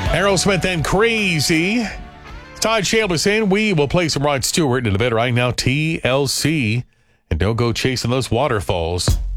Aerosmith and Crazy. Todd Shale saying we will play some Rod Stewart in a bit right now. TLC. And don't go chasing those waterfalls.